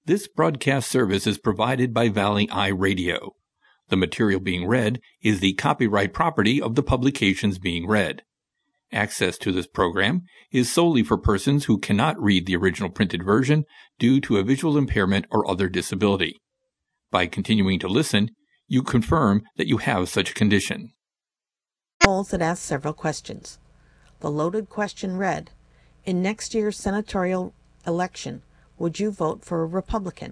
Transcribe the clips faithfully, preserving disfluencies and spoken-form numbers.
This broadcast service is provided by Valley Eye Radio. The material being read is the copyright property of the publications being read. Access to this program is solely for persons who cannot read the original printed version due to a visual impairment or other disability. By continuing to listen, you confirm that you have such a condition. Polls that asked several questions. The loaded question read, in next year's senatorial election, would you vote for a Republican?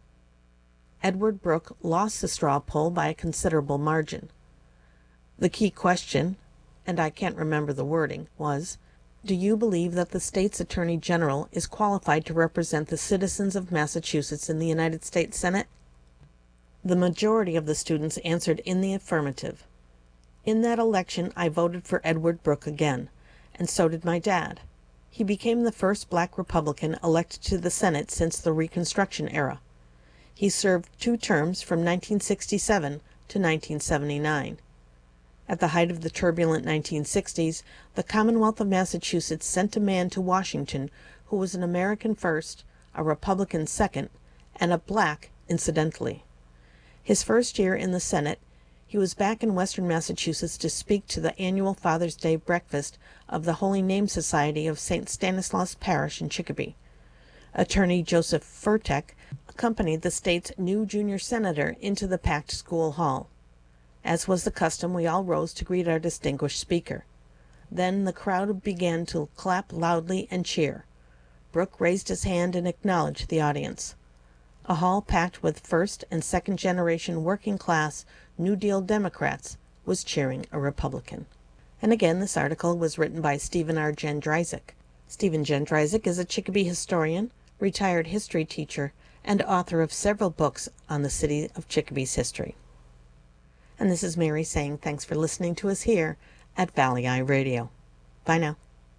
Edward Brooke lost the straw poll by a considerable margin. The key question, and I can't remember the wording, was, do you believe that the state's Attorney General is qualified to represent the citizens of Massachusetts in the United States Senate? The majority of the students answered in the affirmative. In that election, I voted for Edward Brooke again, and so did my dad. He became the first black Republican elected to the Senate since the Reconstruction era. He served two terms from nineteen sixty-seven to nineteen seventy-nine. At the height of the turbulent nineteen sixties, the Commonwealth of Massachusetts sent a man to Washington who was an American first, a Republican second, and a black incidentally. His first year in the Senate, he was back in Western Massachusetts to speak to the annual Father's Day breakfast of the Holy Name Society of Saint Stanislaus Parish in Chicopee. Attorney Joseph Furtek accompanied the state's new junior senator into the packed school hall. As was the custom, we all rose to greet our distinguished speaker. Then the crowd began to clap loudly and cheer. Brooke raised his hand and acknowledged the audience. A hall packed with first and second generation working class New Deal Democrats was cheering a Republican. And again, this article was written by Stephen R. Jendryzik. Stephen Jendryzik is a Chicopee historian, retired history teacher, and author of several books on the city of Chicopee's history. And this is Mary saying thanks for listening to us here at Valley Eye Radio. Bye now.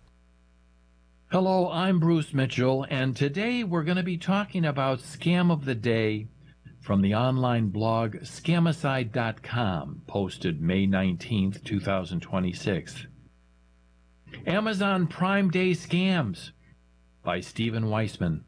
Hello, I'm Bruce Mitchell, and today we're going to be talking about Scam of the Day from the online blog Scamicide dot com, posted May nineteenth, two thousand twenty-six. Amazon Prime Day Scams by Stephen Weissman.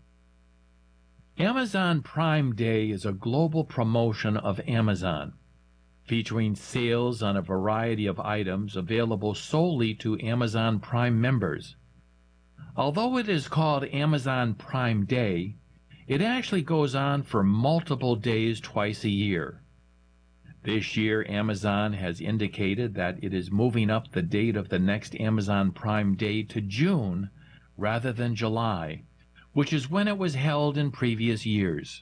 Amazon Prime Day is a global promotion of Amazon, featuring sales on a variety of items available solely to Amazon Prime members. Although it is called Amazon Prime Day, it actually goes on for multiple days twice a year. This year, Amazon has indicated that it is moving up the date of the next Amazon Prime Day to June rather than July, which is when it was held in previous years.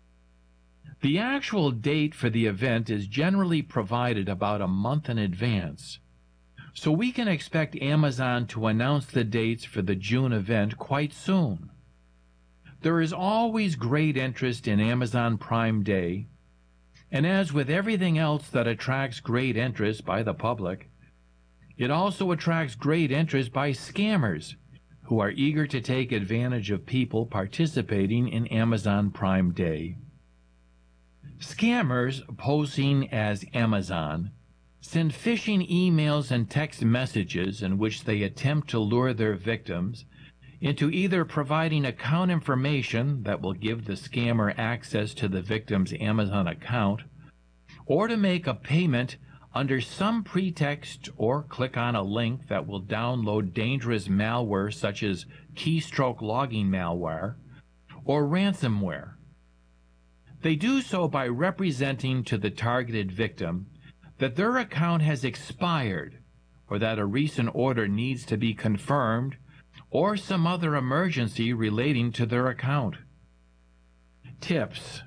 The actual date for the event is generally provided about a month in advance, so we can expect Amazon to announce the dates for the June event quite soon. There is always great interest in Amazon Prime Day, and as with everything else that attracts great interest by the public, it also attracts great interest by scammers who are eager to take advantage of people participating in Amazon Prime Day. Scammers posing as Amazon send phishing emails and text messages in which they attempt to lure their victims into either providing account information that will give the scammer access to the victim's Amazon account, or to make a payment under some pretext or click on a link that will download dangerous malware such as keystroke logging malware or ransomware. They do so by representing to the targeted victim that their account has expired, or that a recent order needs to be confirmed, or some other emergency relating to their account. Tips.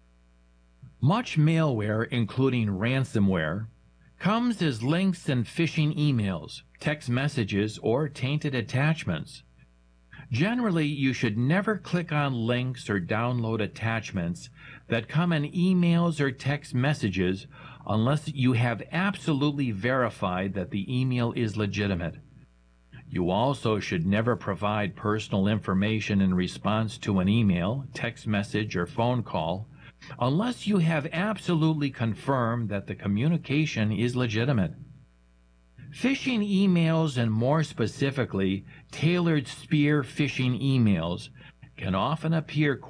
Much malware, including ransomware, comes as links and phishing emails, text messages, or tainted attachments. Generally, you should never click on links or download attachments that come in emails or text messages unless you have absolutely verified that the email is legitimate. You also should never provide personal information in response to an email, text message, or phone call unless you have absolutely confirmed that the communication is legitimate. Phishing emails, and more specifically, tailored spear phishing emails, can often appear